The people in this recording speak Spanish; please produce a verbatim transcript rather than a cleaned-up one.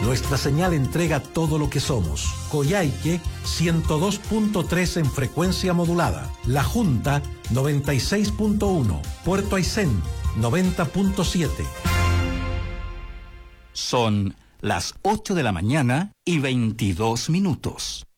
Nuestra señal entrega todo lo que somos. Coyhaique ciento dos punto tres en frecuencia modulada. La Junta noventa y seis punto uno. Puerto Aysén noventa punto siete. Son las ocho de la mañana y veintidós minutos.